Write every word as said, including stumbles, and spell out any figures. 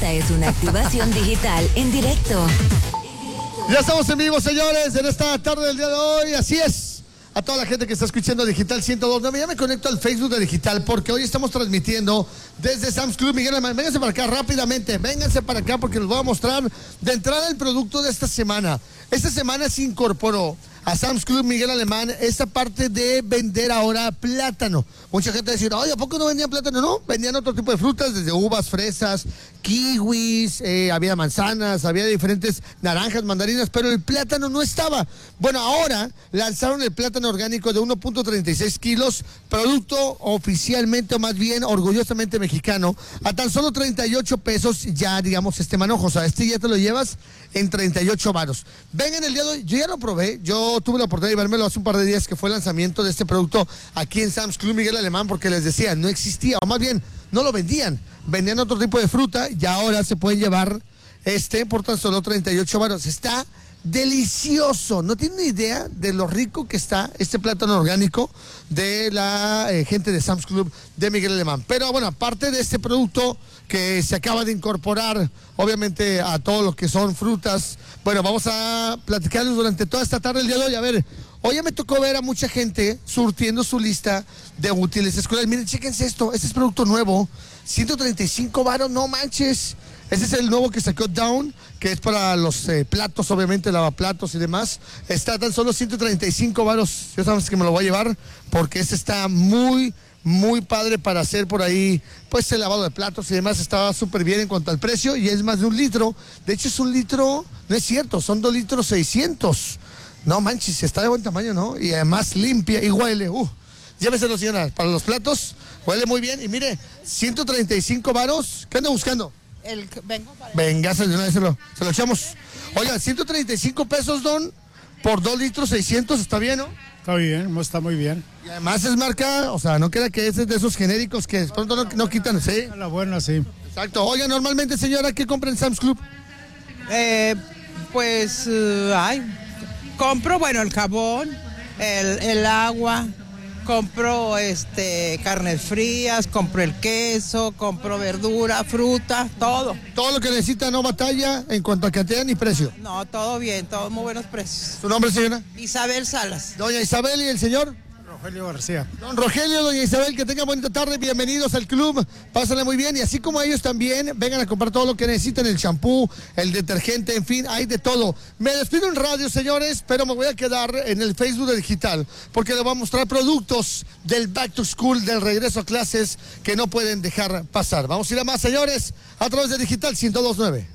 Esta es una activación digital en directo. Ya estamos en vivo, señores, en esta tarde del día de hoy. Así es. A toda la gente que está escuchando Digital ciento dos punto nueve, ya me conecto al Facebook de Digital porque hoy estamos transmitiendo desde Sam's Club. Miguel Alemán, vénganse para acá rápidamente, vénganse para acá porque les voy a mostrar de entrada el producto de esta semana. Esta semana se incorporó a Sam's Club, Miguel Alemán, esta parte de vender ahora plátano. Mucha gente decía, oye, ¿a poco no vendían plátano? No, vendían otro tipo de frutas, desde uvas, fresas, kiwis, eh, había manzanas, había diferentes naranjas, mandarinas, pero el plátano no estaba. Bueno, ahora lanzaron el plátano orgánico de uno punto treinta y seis kilos, producto oficialmente, o más bien orgullosamente mexicano, a tan solo treinta y ocho pesos ya, digamos, este manojo. O sea, este ya te lo llevas en treinta y ocho varos. Vengan el día de hoy, yo ya lo probé, yo tuve la oportunidad de vérmelo hace un par de días que fue el lanzamiento de este producto aquí en Sam's Club, Miguel Alemán, porque les decía, no existía, o más bien, no lo vendían, vendían otro tipo de fruta y ahora se pueden llevar este por tan solo treinta y ocho varos. Está delicioso, no tienen ni idea de lo rico que está este plátano orgánico de la eh, gente de Sam's Club de Miguel Alemán. Pero bueno, aparte de este producto que se acaba de incorporar obviamente a todo lo que son frutas, bueno, vamos a platicarles durante toda esta tarde el día de hoy. A ver, hoy ya me tocó ver a mucha gente surtiendo su lista de útiles escolares. Miren, chéquense esto, este es producto nuevo, ciento treinta y cinco varos, no manches. Ese es el nuevo que sacó Down, que es para los eh, platos, obviamente, lavaplatos y demás. Está tan solo ciento treinta y cinco varos. Yo sabes que me lo voy a llevar porque ese está muy, muy padre para hacer por ahí, pues, el lavado de platos y demás. Estaba súper bien en cuanto al precio y es más de un litro. De hecho, es un litro, no es cierto, son dos litros seiscientos. No manches, está de buen tamaño, ¿no? Y además limpia y huele. Uh, lléveselo, señora, para los platos. Huele muy bien. Y mire, ciento treinta y cinco varos. ¿Qué anda buscando? El, vengo para Venga, se lo, se lo, se lo echamos. Oiga, ciento treinta y cinco pesos, don, por dos litros seiscientos, ¿está bien, no? Está bien, está muy bien. Y además es marca, o sea, no queda que es de esos genéricos que de pronto no, no quitan, ¿sí? A la buena, sí. Exacto. Oiga, normalmente, señora, ¿qué compra en Sam's Club? Eh, pues, uh, ay, compro, bueno, el jabón, el, el agua, compro este carnes frías, compro el queso, compro verdura, fruta, todo. Todo lo que necesita, no batalla en cuanto a cantidad ni precio. No, todo bien, todos muy buenos precios. ¿Su nombre, señora? Isabel Salas. Doña Isabel, ¿y el señor? Rogelio García. Don Rogelio, doña Isabel, que tengan bonita tarde, bienvenidos al club, pásenla muy bien y así como ellos también, vengan a comprar todo lo que necesiten, el champú, el detergente, en fin, hay de todo. Me despido en radio, señores, pero me voy a quedar en el Facebook de Digital, porque les voy a mostrar productos del Back to School, del regreso a clases, que no pueden dejar pasar. Vamos a ir a más, señores, a través de Digital ciento dos punto nueve.